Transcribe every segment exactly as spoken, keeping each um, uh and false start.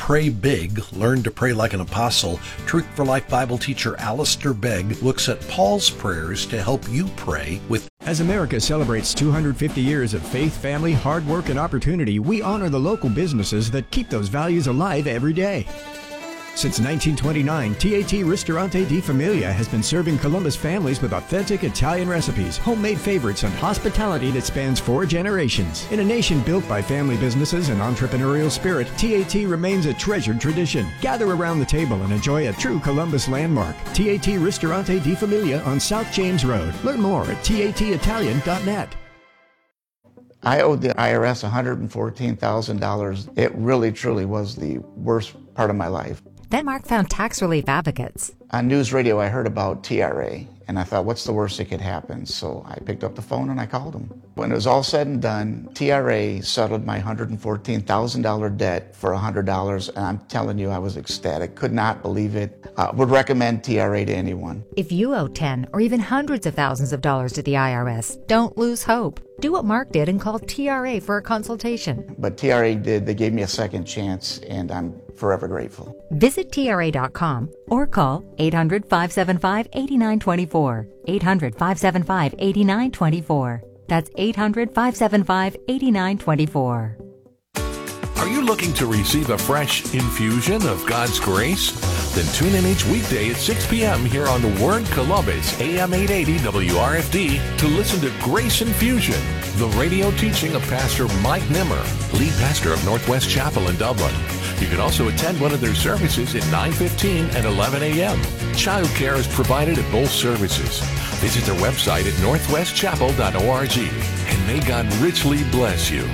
Pray Big, Learn to Pray Like an Apostle, Truth for Life Bible teacher Alistair Begg looks at Paul's prayers to help you pray with. As America celebrates two hundred fifty years of faith, family, hard work, and opportunity, we honor the local businesses that keep those values alive every day. Since nineteen twenty-nine, T A T Ristorante di Familia has been serving Columbus families with authentic Italian recipes, homemade favorites, and hospitality that spans four generations. In a nation built by family businesses and entrepreneurial spirit, T A T remains a treasured tradition. Gather around the table and enjoy a true Columbus landmark. T A T Ristorante di Familia on South James Road. Learn more at T A T Italian dot net. I owed the I R S one hundred fourteen thousand dollars. It really, truly was the worst part of my life. Then Mark found tax relief advocates. On news radio, I heard about T R A, and I thought, what's the worst that could happen? So I picked up the phone and I called them. When it was all said and done, T R A settled my one hundred fourteen thousand dollars debt for one hundred dollars, and I'm telling you, I was ecstatic. Could not believe it. Uh, would recommend T R A to anyone. If you owe ten or even hundreds of thousands of dollars to the I R S, don't lose hope. Do what Mark did and call T R A for a consultation. But T R A did. They gave me a second chance, and I'm forever grateful. Visit T R A dot com or call eight hundred, five seven five, eight nine two four. eight hundred, five seven five, eight nine two four. That's eight hundred, five seven five, eight nine two four. Are you looking to receive a fresh infusion of God's grace? Then tune in each weekday at six p.m. here on The Word Columbus, A M eight eighty W R F D, to listen to Grace Infusion, the radio teaching of Pastor Mike Nimmer, lead pastor of Northwest Chapel in Dublin. You can also attend one of their services at nine fifteen and eleven a.m. Child care is provided at both services. Visit their website at northwest chapel dot org, and may God richly bless you.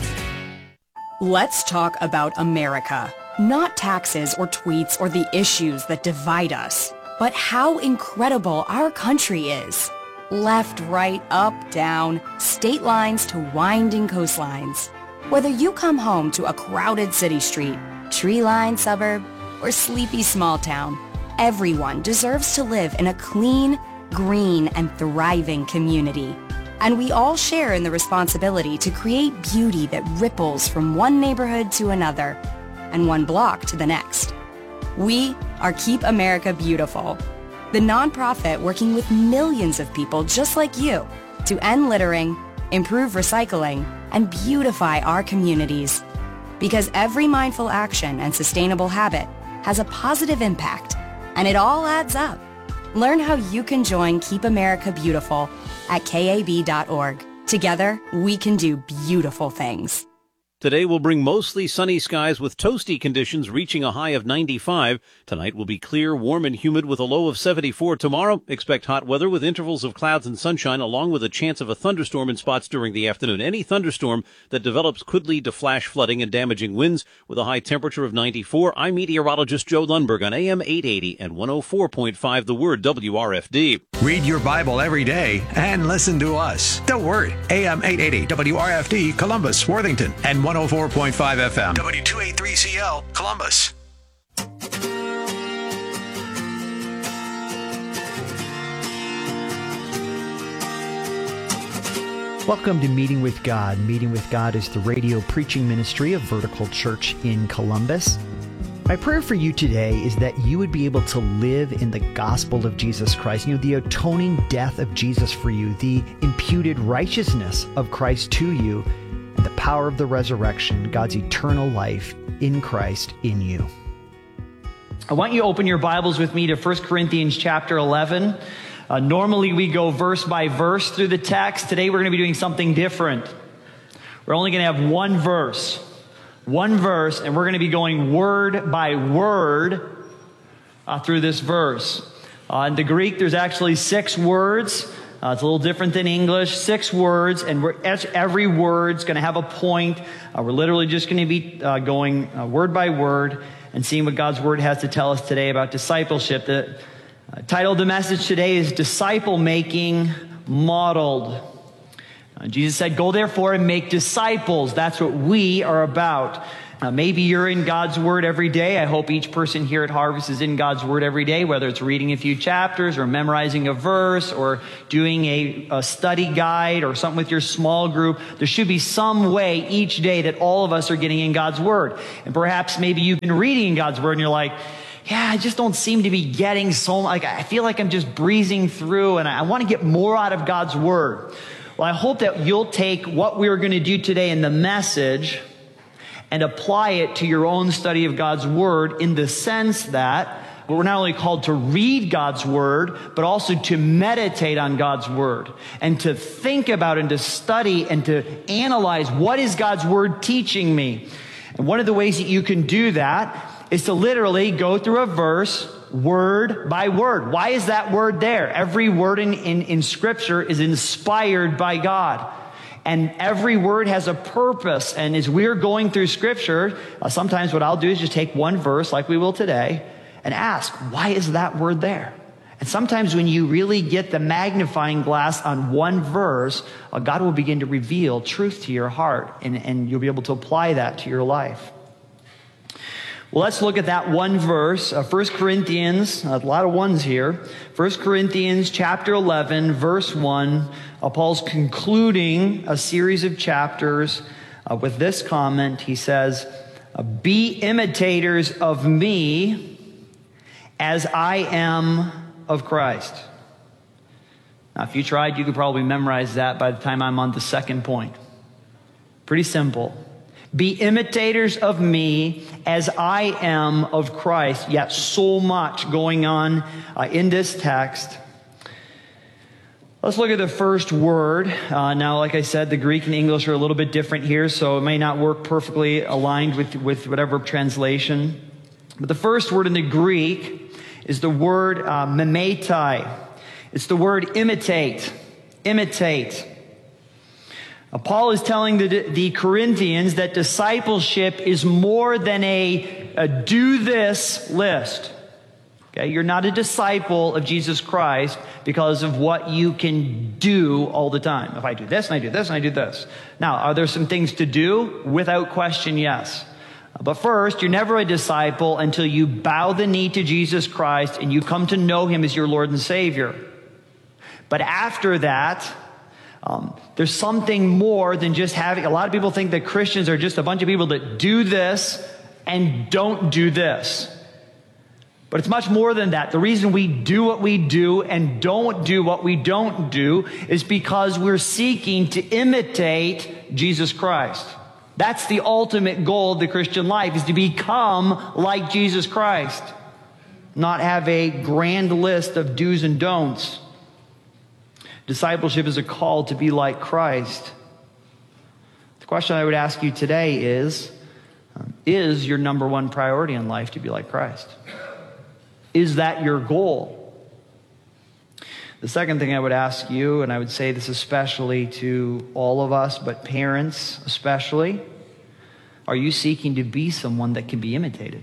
Let's talk about America. Not taxes or tweets or the issues that divide us, but how incredible our country is. Left, right, up, down, state lines to winding coastlines. Whether you come home to a crowded city street, tree-lined suburb, or sleepy small town, everyone deserves to live in a clean, green, and thriving community. And we all share in the responsibility to create beauty that ripples from one neighborhood to another and one block to the next. We are Keep America Beautiful, the nonprofit working with millions of people just like you to end littering, improve recycling, and beautify our communities. Because every mindful action and sustainable habit has a positive impact, and it all adds up. Learn how you can join Keep America Beautiful at K A B dot org. Together, we can do beautiful things. Today will bring mostly sunny skies with toasty conditions reaching a high of ninety-five. Tonight will be clear, warm, and humid with a low of seventy-four. Tomorrow, expect hot weather with intervals of clouds and sunshine, along with a chance of a thunderstorm in spots during the afternoon. Any thunderstorm that develops could lead to flash flooding and damaging winds with a high temperature of ninety-four. I'm meteorologist Joe Lundberg on A M eight eighty and one oh four point five The Word W R F D. Read your Bible every day and listen to us. The Word, A M eight eighty W R F D, Columbus, Worthington, and one oh four point five F M. W two eighty-three C L, Columbus. Welcome to Meeting with God. Meeting with God is the radio preaching ministry of Vertical Church in Columbus. My prayer for you today is that you would be able to live in the gospel of Jesus Christ, you know, the atoning death of Jesus for you, the imputed righteousness of Christ to you, and the power of the resurrection, God's eternal life in Christ in you. I want you to open your Bibles with me to First Corinthians chapter eleven. Uh, normally we go verse by verse through the text. Today we're going to be doing something different. We're only going to have one verse. One verse, and we're going to be going word by word uh, through this verse. Uh, in the Greek, there's actually six words. Uh, it's a little different than English. Six words, and we're, every word's going to have a point. Uh, we're literally just going to be uh, going uh, word by word and seeing what God's Word has to tell us today about discipleship. The uh, title of the message today is Disciple Making Modeled. Uh, Jesus said, "Go therefore and make disciples." That's what we are about. Uh, maybe you're in God's Word every day. I hope each person here at Harvest is in God's Word every day, whether it's reading a few chapters or memorizing a verse or doing a, a study guide or something with your small group. There should be some way each day that all of us are getting in God's Word. And perhaps maybe you've been reading in God's Word and you're like, yeah, I just don't seem to be getting so much. Like, I feel like I'm just breezing through and I want to get more out of God's Word. Well, I hope that you'll take what we're going to do today in the message and apply it to your own study of God's Word, in the sense that we're not only called to read God's Word, but also to meditate on God's Word and to think about and to study and to analyze, what is God's Word teaching me? And one of the ways that you can do that is to literally go through a verse word by word. Why is that word there? Every word in, in, in Scripture is inspired by God. And every word has a purpose. And as we're going through Scripture, uh, sometimes what I'll do is just take one verse, like we will today, and ask, why is that word there? And sometimes when you really get the magnifying glass on one verse, uh, God will begin to reveal truth to your heart, and, and you'll be able to apply that to your life. Well, let's look at that one verse, uh, First Corinthians, a lot of ones here. First Corinthians chapter eleven, verse one. Uh, Paul's concluding a series of chapters uh, with this comment. He says, uh, be imitators of me as I am of Christ. Now, if you tried, you could probably memorize that by the time I'm on the second point. Pretty simple. Be imitators of me as I am of Christ. Yet so much going on uh, in this text. Let's look at the first word. Uh, now, like I said, the Greek and English are a little bit different here, so it may not work perfectly aligned with, with whatever translation. But the first word in the Greek is the word uh, mimetai. It's the word imitate. Imitate. Uh, Paul is telling the, the Corinthians that discipleship is more than a, a do this list. Okay, you're not a disciple of Jesus Christ because of what you can do all the time. If I do this and I do this and I do this. Now, are there some things to do? Without question, yes. But first, you're never a disciple until you bow the knee to Jesus Christ and you come to know Him as your Lord and Savior. But after that, um, there's something more than just having. A lot of people think that Christians are just a bunch of people that do this and don't do this. But it's much more than that. The reason we do what we do and don't do what we don't do is because we're seeking to imitate Jesus Christ. That's the ultimate goal of the Christian life, is to become like Jesus Christ. Not have a grand list of do's and don'ts. Discipleship is a call to be like Christ. The question I would ask you today is, is your number one priority in life to be like Christ? Is that your goal? The second thing I would ask you, and I would say this especially to all of us, but parents especially, are you seeking to be someone that can be imitated?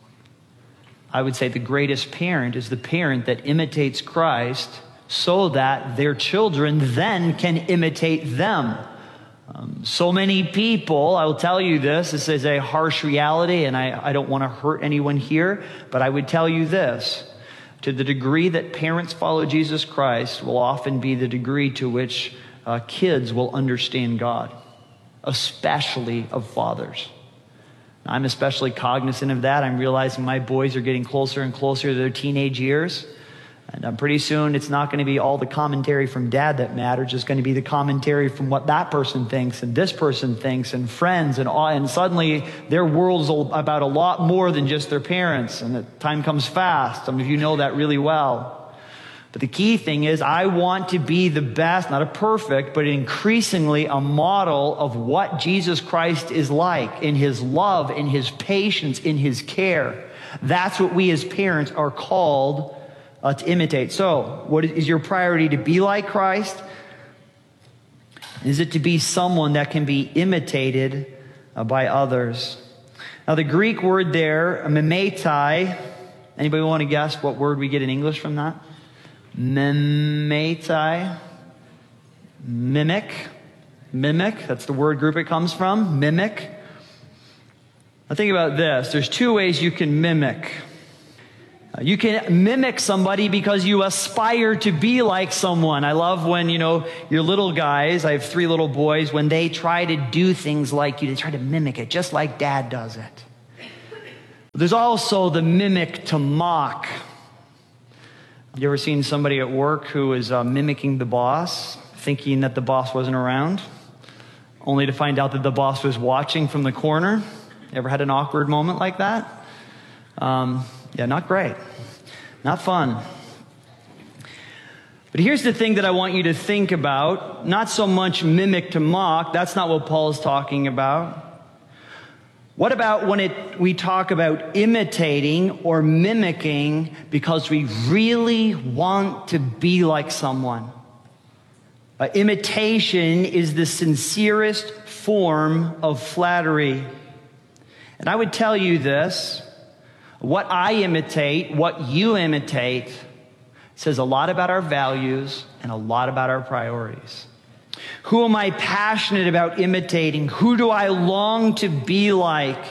I would say the greatest parent is the parent that imitates Christ so that their children then can imitate them. Um, so many people, I will tell you this, this is a harsh reality, and I, I don't want to hurt anyone here, but I would tell you this. To the degree that parents follow Jesus Christ will often be the degree to which uh, kids will understand God, especially of fathers. I'm especially cognizant of that. I'm realizing my boys are getting closer and closer to their teenage years. And uh, pretty soon, it's not going to be all the commentary from dad that matters. It's going to be the commentary from what that person thinks and this person thinks and friends. And all, and suddenly, their world's about a lot more than just their parents. And the time comes fast. Some of you know that really well. But the key thing is, I want to be the best, not a perfect, but increasingly a model of what Jesus Christ is like in His love, in His patience, in His care. That's what we as parents are called Uh, to imitate. So, what is your priority? To be like Christ? Is it to be someone that can be imitated uh, by others? Now, the Greek word there, mimetai, anybody want to guess what word we get in English from that? Mimetai. Mimic. Mimic. That's the word group it comes from. Mimic. Now think about this. There's two ways you can mimic. You can mimic somebody because you aspire to be like someone. I love when, you know, your little guys, I have three little boys, when they try to do things like you, they try to mimic it, just like Dad does it. There's also the mimic to mock. You ever seen somebody at work who is uh, mimicking the boss, thinking that the boss wasn't around, only to find out that the boss was watching from the corner? Ever had an awkward moment like that? Um... Yeah, not great. Not fun. But here's the thing that I want you to think about. Not so much mimic to mock. That's not what Paul's talking about. What about when it, we talk about imitating or mimicking because we really want to be like someone? Uh, imitation is the sincerest form of flattery. And I would tell you this. What I imitate, what you imitate, says a lot about our values and a lot about our priorities. Who am I passionate about imitating? Who do I long to be like?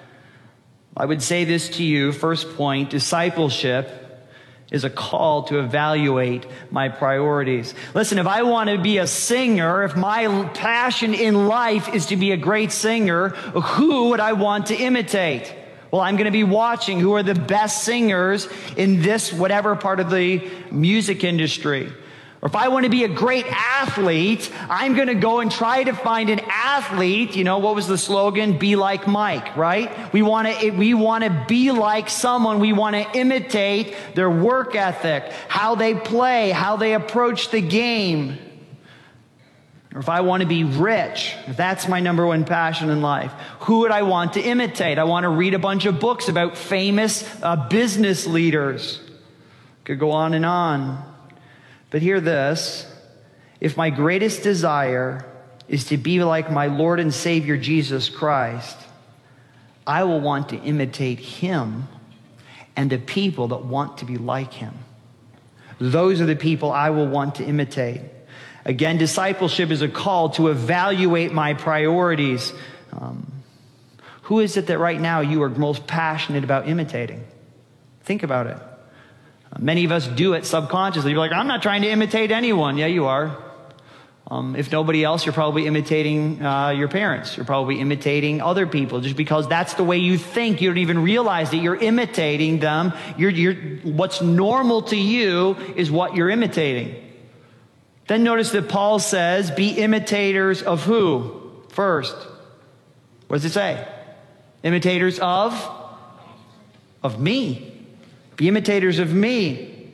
I would say this to you. First point, discipleship is a call to evaluate my priorities. Listen, if I want to be a singer, if my passion in life is to be a great singer, who would I want to imitate? Well, I'm going to be watching who are the best singers in this whatever part of the music industry. Or if I want to be a great athlete, I'm going to go and try to find an athlete. You know, what was the slogan? Be like Mike, right? We want to, we want to be like someone. We want to imitate their work ethic, how they play, how they approach the game. Or if I want to be rich, if that's my number one passion in life, who would I want to imitate? I want to read a bunch of books about famous uh, business leaders. Could go on and on. But hear this. If my greatest desire is to be like my Lord and Savior Jesus Christ, I will want to imitate Him and the people that want to be like Him. Those are the people I will want to imitate. Again, discipleship is a call to evaluate my priorities. Um, who is it that right now you are most passionate about imitating? Think about it. Uh, many of us do it subconsciously. You're like, I'm not trying to imitate anyone. Yeah, you are. Um, if nobody else, you're probably imitating uh, your parents. You're probably imitating other people just because that's the way you think. You don't even realize that you're imitating them. You're, you're, what's normal to you is what you're imitating. Then notice that Paul says, be imitators of who? First. What does it say? Imitators of? Of me. Be imitators of me.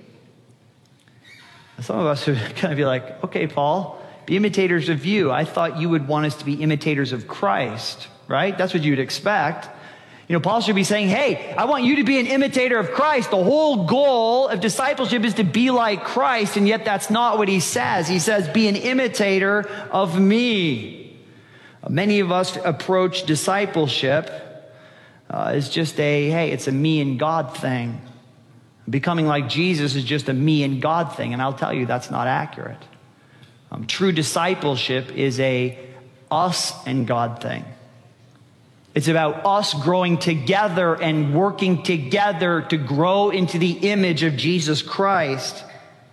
Some of us are going to be like, okay, Paul, be imitators of you. I thought you would want us to be imitators of Christ, right? That's what you'd expect. You know, Paul should be saying, hey, I want you to be an imitator of Christ. The whole goal of discipleship is to be like Christ, and yet that's not what he says. He says, be an imitator of me. Many of us approach discipleship uh, as just a, hey, it's a me and God thing. Becoming like Jesus is just a me and God thing, and I'll tell you that's not accurate. Um, true discipleship is a us and God thing. It's about us growing together and working together to grow into the image of Jesus Christ.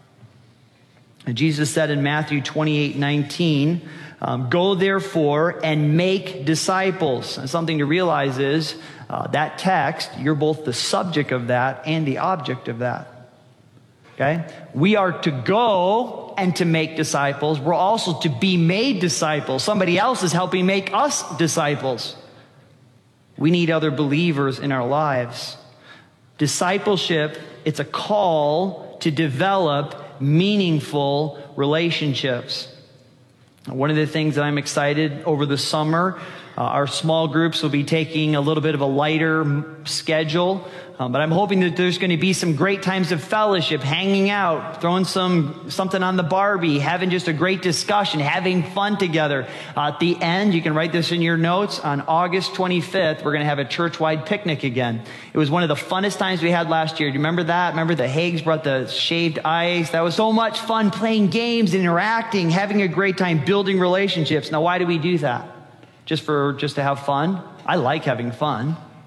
And Jesus said in Matthew twenty-eight nineteen, um, go therefore and make disciples. And something to realize is uh, that text, you're both the subject of that and the object of that. Okay? We are to go and to make disciples. We're also to be made disciples. Somebody else is helping make us disciples. We need other believers in our lives. Discipleship, it's a call to develop meaningful relationships. One of the things that I'm excited over the summer, uh, our small groups will be taking a little bit of a lighter schedule. Um, but I'm hoping that there's going to be some great times of fellowship, hanging out, throwing some something on the Barbie, having just a great discussion, having fun together. Uh, at the end, you can write this in your notes, on August twenty-fifth, we're going to have a church-wide picnic again. It was one of the funnest times we had last year. Do you remember that? Remember the Hagues brought the shaved ice? That was so much fun, playing games, interacting, having a great time, building relationships. Now, why do we do that? Just for just to have fun? I like having fun.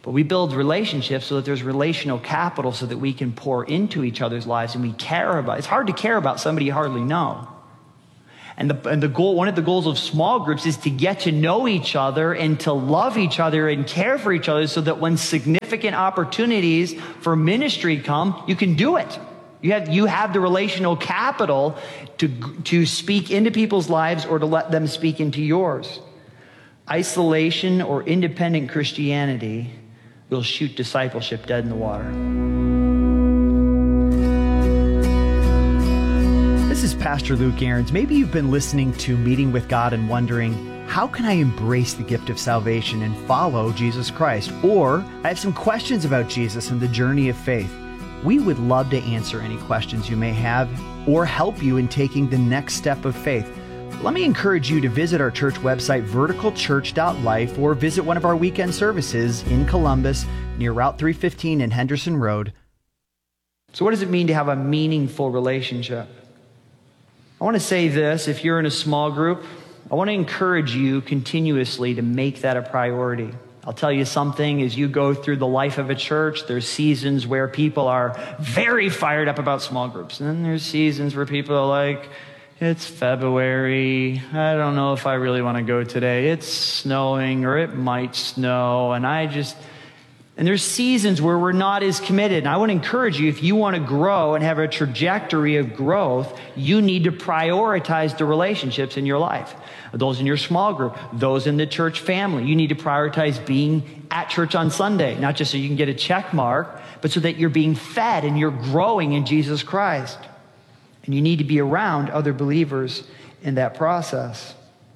But we build relationships so that there's relational capital so that we can pour into each other's lives and we care about. It's hard to care about somebody you hardly know. And the, and the goal, one of the goals of small groups is to get to know each other and to love each other and care for each other so that when significant opportunities for ministry come, you can do it. You have, you have the relational capital to, to speak into people's lives or to let them speak into yours. Isolation or independent Christianity will shoot discipleship dead in the water. This is Pastor Luke Ahrens. Maybe you've been listening to Meeting with God and wondering, how can I embrace the gift of salvation and follow Jesus Christ? Or I have some questions about Jesus and the journey of faith. We would love to answer any questions you may have or help you in taking the next step of faith. Let me encourage you to visit our church website, vertical church dot life, or visit one of our weekend services in Columbus near Route three fifteen and Henderson Road. So what does it mean to have a meaningful relationship? I want to say this, if you're in a small group, I want to encourage you continuously to make that a priority. I'll tell you something, as you go through the life of a church, there's seasons where people are very fired up about small groups. And then there's seasons where people are like, it's February, I don't know if I really want to go today. It's snowing or it might snow, and I just... And there's seasons where we're not as committed. And I want to encourage you, if you want to grow and have a trajectory of growth, you need to prioritize the relationships in your life. Those in your small group, those in the church family. You need to prioritize being at church on Sunday, not just so you can get a check mark, but so that you're being fed and you're growing in Jesus Christ. And you need to be around other believers in that process.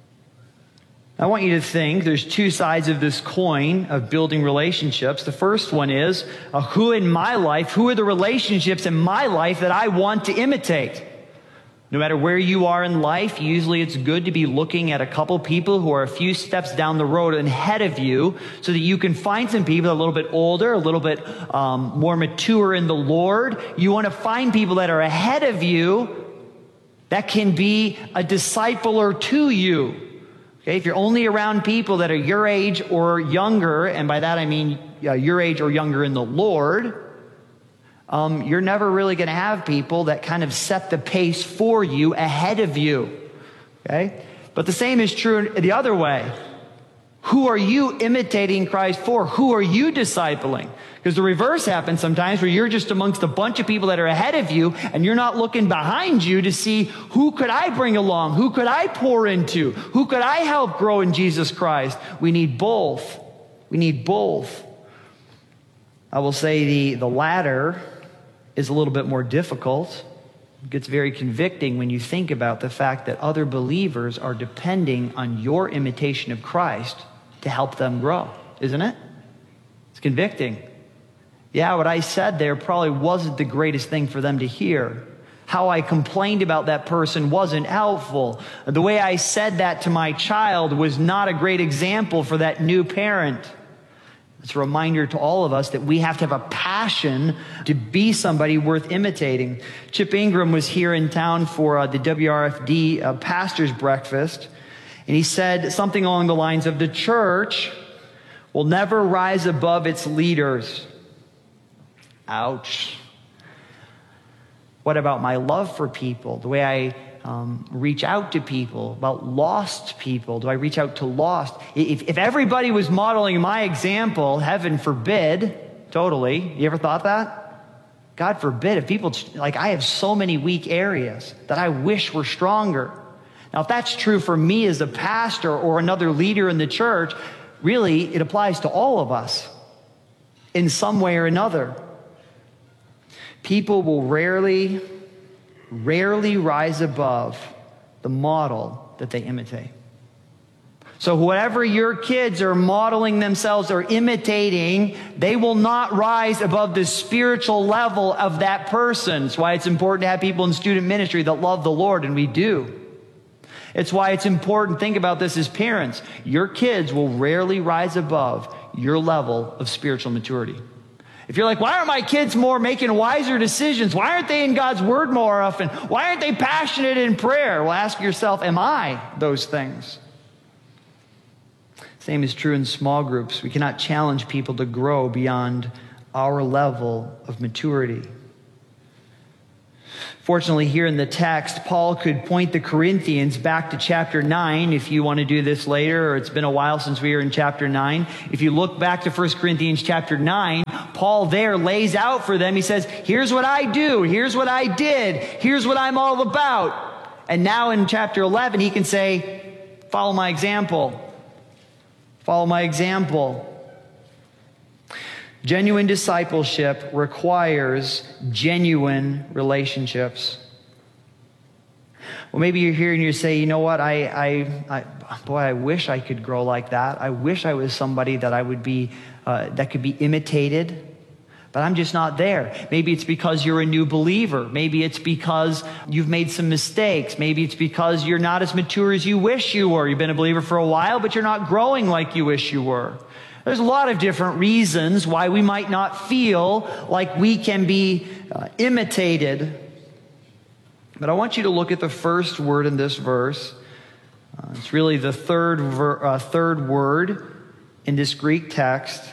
I want you to think there's two sides of this coin of building relationships. The first one is uh, who in my life, who are the relationships in my life that I want to imitate? No matter where you are in life, usually it's good to be looking at a couple people who are a few steps down the road and ahead of you so that you can find some people a little bit older, a little bit um, more mature in the Lord. You want to find people that are ahead of you that can be a discipler to you. Okay, if you're only around people that are your age or younger, and by that I mean uh, your age or younger in the Lord, um, you're never really going to have people that kind of set the pace for you ahead of you. Okay, but the same is true the other way. Who are you imitating Christ for? Who are you discipling? Because the reverse happens sometimes where you're just amongst a bunch of people that are ahead of you and you're not looking behind you to see who could I bring along? Who could I pour into? Who could I help grow in Jesus Christ? We need both. We need both. I will say the, the latter is a little bit more difficult. It gets very convicting when you think about the fact that other believers are depending on your imitation of Christ to help them grow, isn't it? It's convicting. Yeah, what I said there probably wasn't the greatest thing for them to hear. How I complained about that person wasn't helpful. The way I said that to my child was not a great example for that new parent. It's a reminder to all of us that we have to have a passion to be somebody worth imitating. Chip Ingram was here in town for uh, the W R F D uh, Pastor's Breakfast, and he said something along the lines of, the church will never rise above its leaders. Ouch. What about my love for people? The way I um, reach out to people, about lost people? Do I reach out to lost? If, if everybody was modeling my example, heaven forbid, totally. You ever thought that? God forbid. If people, like I have so many weak areas that I wish were stronger. Now, if that's true for me as a pastor or another leader in the church, really, it applies to all of us in some way or another. People will rarely, rarely rise above the model that they imitate. So whatever your kids are modeling themselves or imitating, they will not rise above the spiritual level of that person. That's why it's important to have people in student ministry that love the Lord, and we do. It's why it's important, think about this as parents. Your kids will rarely rise above your level of spiritual maturity. If you're like, why aren't my kids more making wiser decisions? Why aren't they in God's Word more often? Why aren't they passionate in prayer? Well, ask yourself, am I those things? Same is true in small groups. We cannot challenge people to grow beyond our level of maturity. Fortunately, here in the text, Paul could point the Corinthians back to chapter nine if you want to do this later, or it's been a while since we were in chapter nine. If you look back to First Corinthians chapter nine, Paul there lays out for them. He says, here's what I do. Here's what I did. Here's what I'm all about. And now in chapter eleven, he can say, follow my example. Follow my example. Genuine discipleship requires genuine relationships. Well, maybe you're here and you say, you know what, I, I, I boy, I wish I could grow like that. I wish I was somebody that I would be, uh, that could be imitated, but I'm just not there. Maybe it's because you're a new believer. Maybe it's because you've made some mistakes. Maybe it's because you're not as mature as you wish you were. You've been a believer for a while, but you're not growing like you wish you were. There's a lot of different reasons why we might not feel like we can be uh, imitated. But I want you to look at the first word in this verse. Uh, it's really the third, ver- uh, third word in this Greek text.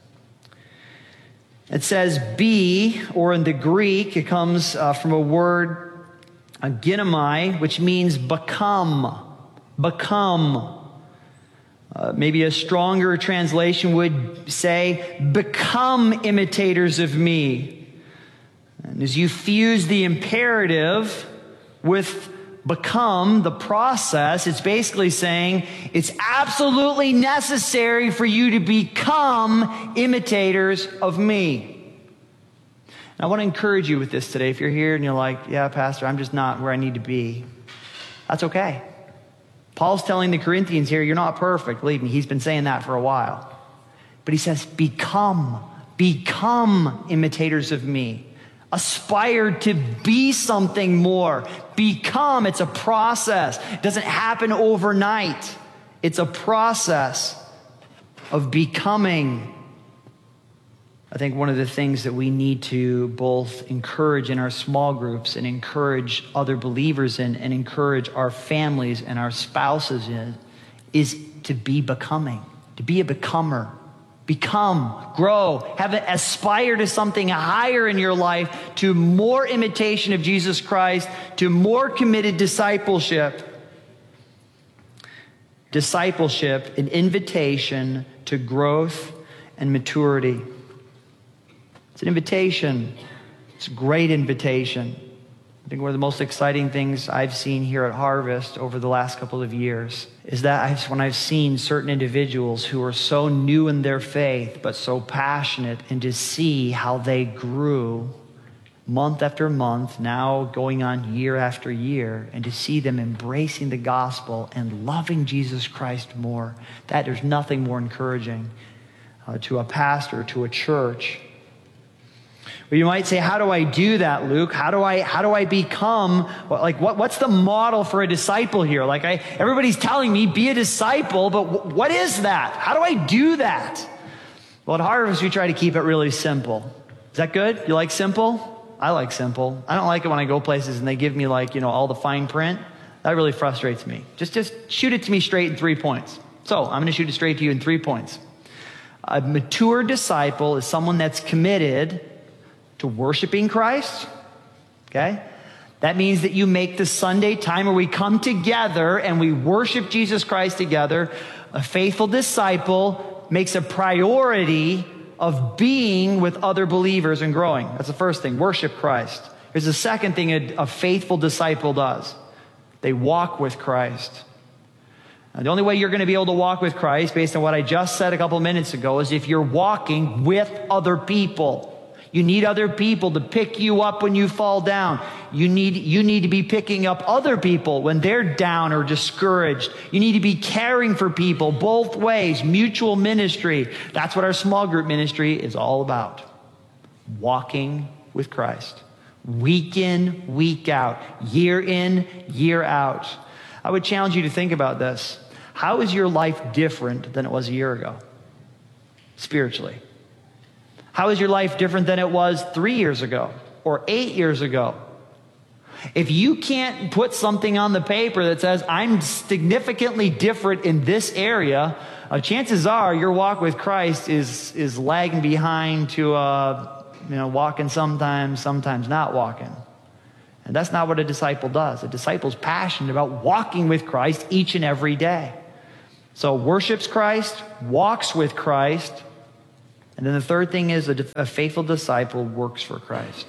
It says be, or in the Greek, it comes uh, from a word, uh, ginomai, which means become. Become. Uh, maybe a stronger translation would say, become imitators of me. And as you fuse the imperative with become, the process, it's basically saying it's absolutely necessary for you to become imitators of me. And I want to encourage you with this today. If you're here and you're like, yeah, Pastor, I'm just not where I need to be. That's okay. Paul's telling the Corinthians here, you're not perfect. Believe me, he's been saying that for a while. But he says, become, become imitators of me. Aspire to be something more. Become, it's a process. It doesn't happen overnight. It's a process of becoming. I think one of the things that we need to both encourage in our small groups and encourage other believers in and encourage our families and our spouses in is to be becoming, to be a becomer. Become, grow, have it, aspire to something higher in your life, to more imitation of Jesus Christ, to more committed discipleship. Discipleship, an invitation to growth and maturity. It's an invitation. It's a great invitation. I think one of the most exciting things I've seen here at Harvest over the last couple of years is that I've, when I've seen certain individuals who are so new in their faith, but so passionate, and to see how they grew month after month, now going on year after year, and to see them embracing the gospel and loving Jesus Christ more, that there's nothing more encouraging uh, to a pastor, to a church. Well, you might say, how do I do that, Luke? How do I how do I become, like, what, what's the model for a disciple here? Like, I, everybody's telling me, be a disciple, but w- what is that? How do I do that? Well, at Harvest, we try to keep it really simple. Is that good? You like simple? I like simple. I don't like it when I go places and they give me, like, you know, all the fine print. That really frustrates me. Just, just shoot it to me straight in three points. So I'm going to shoot it straight to you in three points. A mature disciple is someone that's committed to worshiping Christ, okay? That means that you make the Sunday time where we come together and we worship Jesus Christ together. A faithful disciple makes a priority of being with other believers and growing. That's the first thing, worship Christ. Here's the second thing a, a faithful disciple does. They walk with Christ. Now, the only way you're going to be able to walk with Christ, based on what I just said a couple of minutes ago, is if you're walking with other people. You need other people to pick you up when you fall down. You need, you need to be picking up other people when they're down or discouraged. You need to be caring for people both ways, mutual ministry. That's what our small group ministry is all about. Walking with Christ. Week in, week out. Year in, year out. I would challenge you to think about this. How is your life different than it was a year ago? Spiritually. How is your life different than it was three years ago or eight years ago? If you can't put something on the paper that says, I'm significantly different in this area, uh, chances are your walk with Christ is is lagging behind to uh, you know walking sometimes, sometimes not walking. And that's not what a disciple does. A disciple's passionate about walking with Christ each and every day. So worships Christ, walks with Christ, and then the third thing is a, a faithful disciple works for Christ.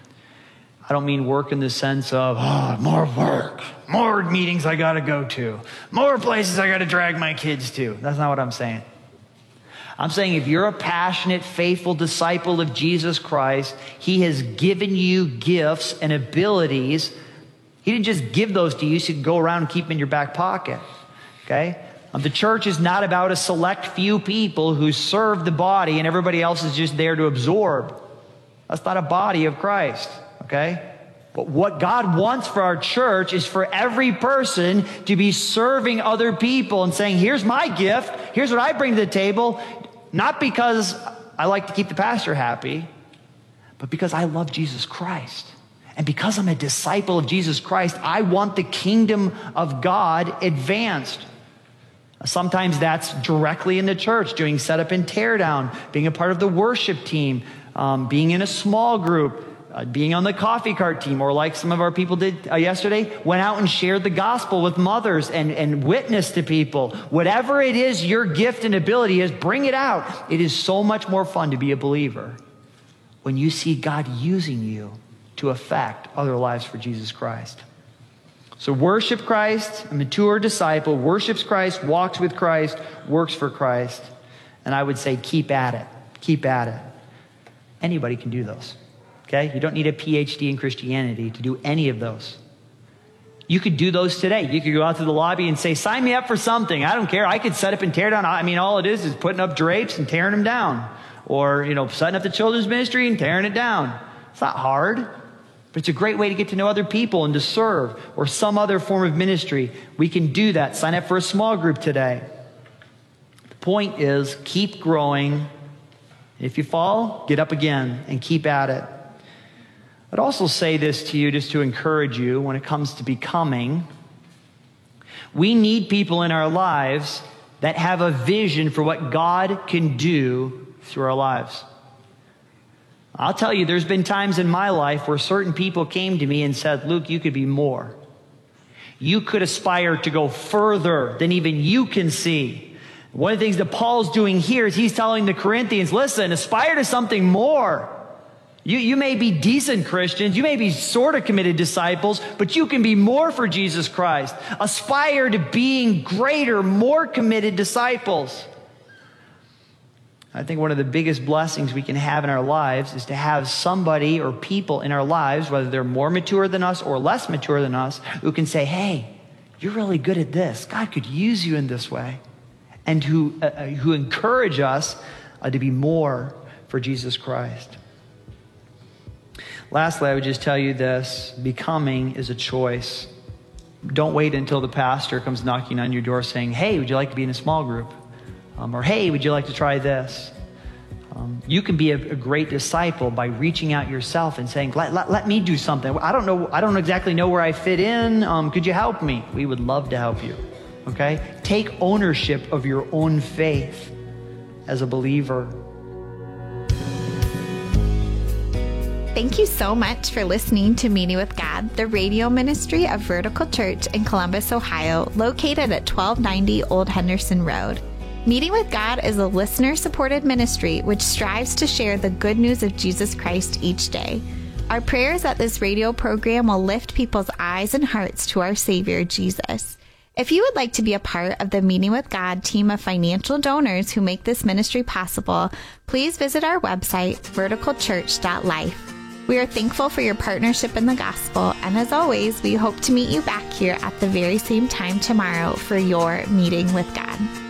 I don't mean work in the sense of, oh, more work, more meetings I got to go to, more places I got to drag my kids to. That's not what I'm saying. I'm saying if you're a passionate, faithful disciple of Jesus Christ, he has given you gifts and abilities. He didn't just give those to you so you can go around and keep them in your back pocket. Okay? Um, the church is not about a select few people who serve the body and everybody else is just there to absorb. That's not a body of Christ. Okay? But what God wants for our church is for every person to be serving other people and saying, here's my gift, here's what I bring to the table, not because I like to keep the pastor happy, but because I love Jesus Christ. And because I'm a disciple of Jesus Christ, I want the kingdom of God advanced. Sometimes that's directly in the church, doing setup and tear down, being a part of the worship team, um, being in a small group, Uh, being on the coffee cart team, or like some of our people did uh, yesterday, went out and shared the gospel with mothers and, and witnessed to people. Whatever it is your gift and ability is, bring it out. It is so much more fun to be a believer when you see God using you to affect other lives for Jesus Christ. So worship Christ, a mature disciple, worships Christ, walks with Christ, works for Christ. And I would say keep at it. Keep at it. Anybody can do those. Okay? You don't need a P H D in Christianity to do any of those. You could do those today. You could go out to the lobby and say, sign me up for something. I don't care. I could set up and tear down. I mean, all it is is putting up drapes and tearing them down. Or, you know, setting up the children's ministry and tearing it down. It's not hard, but it's a great way to get to know other people and to serve, or some other form of ministry. We can do that. Sign up for a small group today. The point is, keep growing. If you fall, get up again and keep at it. I'd also say this to you just to encourage you when it comes to becoming. We need people in our lives that have a vision for what God can do through our lives. I'll tell you, there's been times in my life where certain people came to me and said, Luke, you could be more. You could aspire to go further than even you can see. One of the things that Paul's doing here is he's telling the Corinthians, listen, aspire to something more. You, you may be decent Christians, you may be sort of committed disciples, but you can be more for Jesus Christ. Aspire to being greater, more committed disciples. I think one of the biggest blessings we can have in our lives is to have somebody or people in our lives, whether they're more mature than us or less mature than us, who can say, hey, you're really good at this. God could use you in this way. And who, uh, who encourage us uh, to be more for Jesus Christ. Lastly, I would just tell you this. Becoming is a choice. Don't wait until the pastor comes knocking on your door saying, hey, would you like to be in a small group? Um, or, hey, would you like to try this? Um, you can be a, a great disciple by reaching out yourself and saying, let, let, let me do something. I don't know, I don't exactly know where I fit in. Um, could you help me? We would love to help you. Okay? Take ownership of your own faith as a believer. Thank you so much for listening to Meeting with God, the radio ministry of Vertical Church in Columbus, Ohio, located at twelve ninety Old Henderson Road. Meeting with God is a listener-supported ministry which strives to share the good news of Jesus Christ each day. Our prayer is that this radio program will lift people's eyes and hearts to our Savior, Jesus. If you would like to be a part of the Meeting with God team of financial donors who make this ministry possible, please visit our website, vertical church dot life. We are thankful for your partnership in the gospel, and as always, we hope to meet you back here at the very same time tomorrow for your Meeting with God.